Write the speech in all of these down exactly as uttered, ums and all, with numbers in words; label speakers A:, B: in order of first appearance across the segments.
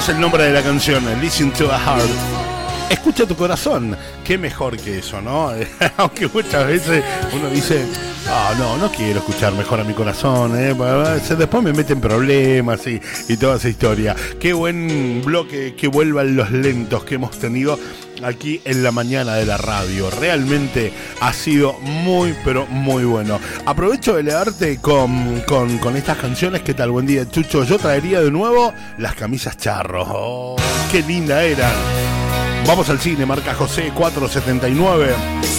A: Es el nombre de la canción, Listen to a Heart. Escucha tu corazón. Qué mejor que eso, ¿no? Aunque muchas veces uno dice, ah, no, no quiero escuchar mejor a mi corazón, ¿eh? Después me meten problemas y, y toda esa historia. Qué buen bloque, que vuelvan los lentos que hemos tenido aquí en la mañana de la radio. Realmente ha sido muy, pero muy bueno. Aprovecho de leerte con, con, con estas canciones. ¿Qué tal? Buen día, Chucho. Yo traería de nuevo las camisas charros. Oh, qué linda eran. Vamos al cine, marca José cuatro setenta y nueve.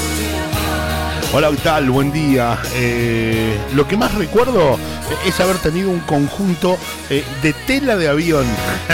A: Hola, ¿qué tal? Buen día. Eh, lo que más recuerdo es haber tenido un conjunto eh, de tela de avión.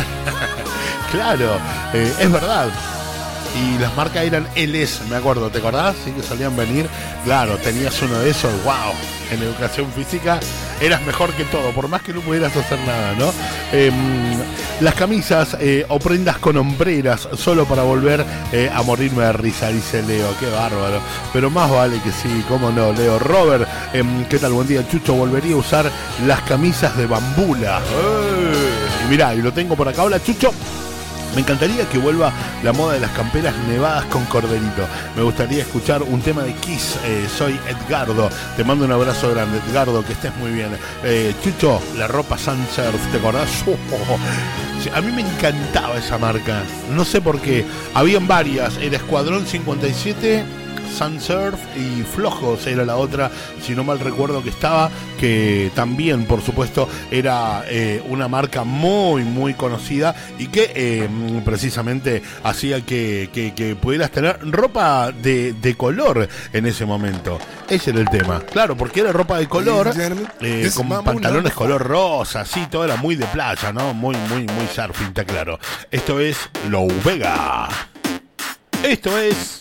A: Claro, eh, es verdad. Y las marcas eran L S, me acuerdo, ¿te acordás? Sí, que solían venir. Claro, tenías uno de esos, wow. En educación física eras mejor que todo, por más que no pudieras hacer nada, ¿no? Eh, las camisas eh, o prendas con hombreras, solo para volver eh, a morirme de risa, dice Leo. Qué bárbaro. Pero más vale que sí, cómo no, Leo. Robert, eh, ¿qué tal? Buen día, Chucho. Volvería a usar las camisas de bambula. ¡Eh! Y mirá, y lo tengo por acá. Hola, Chucho. Me encantaría que vuelva la moda de las camperas nevadas con corderito. Me gustaría escuchar un tema de Kiss. Eh, soy Edgardo. Te mando un abrazo grande, Edgardo, que estés muy bien. Eh, Chucho, la ropa Sunsurf, ¿te acordás? Oh, oh, oh. A mí me encantaba esa marca. No sé por qué. Habían varias. Era Escuadrón cincuenta y siete, Sunsurf y Flojos era la otra, si no mal recuerdo, que estaba, que también, por supuesto, era eh, una marca muy, muy conocida y que eh, precisamente hacía que, que, que pudieras tener ropa de, de color en ese momento. Ese era el tema. Claro, porque era ropa de color, eh, con pantalones color rosa, sí, todo era muy de playa, ¿no? Muy, muy, muy surfing, está claro. Esto es Low Vega. Esto es